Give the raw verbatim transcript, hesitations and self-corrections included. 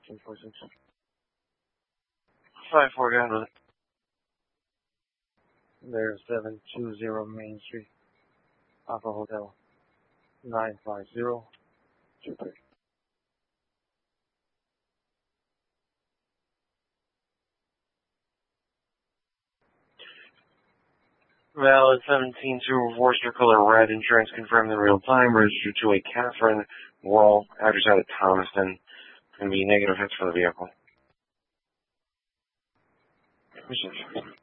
two four six. five four, down with it. There's seven two zero Main Street, Alpha Hotel, nine five zero two three. Valid seventeen two Forster color red, insurance confirmed in real time, registered to a Catherine Wall, address out of Thomaston. Going to be negative hits for the vehicle.